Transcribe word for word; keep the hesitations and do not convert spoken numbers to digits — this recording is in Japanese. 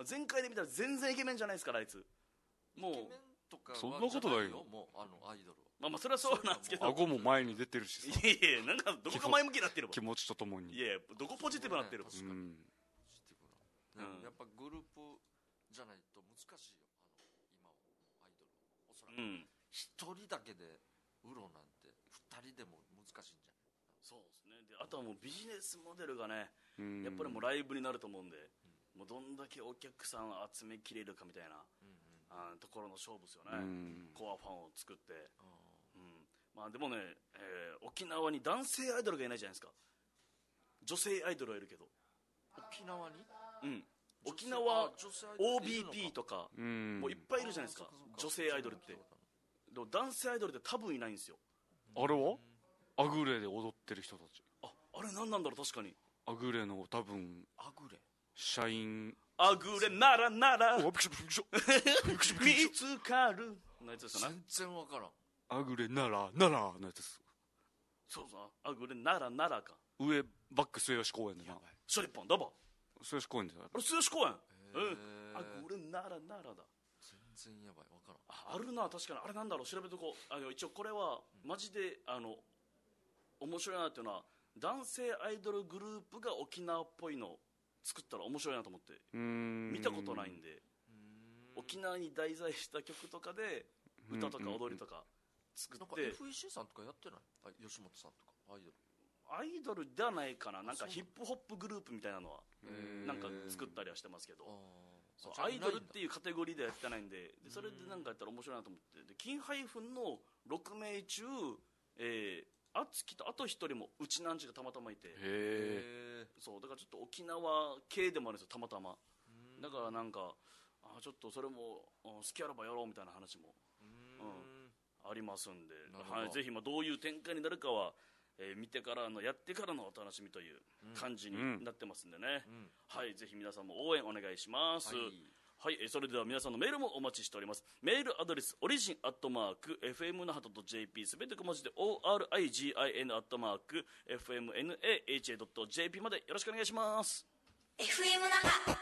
全開で見たら全然イケメンじゃないですからあいつもうイケメンとかそんなことないよ。 もうあのアイドルはまあまあそれはそうなんですけど顎も前に出てるしさ、 いやいやなんかどこが前向きになってるわ気持ちとともに。 いやいやどこポジティブになってるわ、 うん、 ポジティブな、うん、やっぱグループじゃないと難しいよあの今はアイドルおそらく一、うん、人だけで売ろうなんて二人でも難しいんじゃない。 そうですね。であとはもうビジネスモデルがね、うん、やっぱりもうライブになると思うんで、うん、もうどんだけお客さんを集めきれるかみたいな、うんうん、あところの勝負ですよね、うん、コアファンを作って、うんうん、まあでもね、えー、沖縄に男性アイドルがいないじゃないですか。女性アイドルはいるけど沖縄に、 うん、沖縄 オービーピー とかもういっぱいいるじゃないですか女性アイドルって。でも男性アイドルって多分いないんですよ。 あれはアグレで踊ってる人たち。 ああれ何なんだろう。確かにアグレの多分アグレ社員アグレならならおびっくりびっくりした見つかるのやつですかね。 全然わからん。 アグレならならのやつです。 そうそうアグレならならか。 上バック末吉公園でな。 シャリッポンダバ末吉公園で。 あれ末吉公園。うんアグレならならだ。 全然やばいわからん。 あるな確かに。あれなんだろう調べとこう。あの一応これはマジであの面白いなっていうのは男性アイドルグループが沖縄っぽいの作ったら面白いなと思って。うーん見たことないんで。うーん沖縄に題材した曲とかで歌とか踊りとか作って。なんかエフイーシー さんとかやってない？あ吉本さんとかアイドルアイドルではないかな。なんかヒップホップグループみたいなのはなんか作ったりはしてますけど、そうアイドルっていうカテゴリーではやってないんで、でそれでなんかやったら面白いなと思って。で金ハイフンのろくめい中、えーあつきとあとひとりもうちなんちがたまたまいて、へそうだからちょっと沖縄系でもあるんですよたまたま。だからなんかあちょっとそれも好きあらばやろうみたいな話も、うん、ありますんで、はい、ぜひまあどういう展開になるかは、えー、見てからのやってからのお楽しみという感じになってますんでね、うんうん、はいぜひ皆さんも応援お願いします。はい、はい、それでは皆さんのメールもお待ちしております。メールアドレスオリジンアットマーク エフエム 那覇 .jp すべて小文字で オーアールアイジン アットマーク エフエムナハ ドット ジェーピー までよろしくお願いします。 エフエム 那覇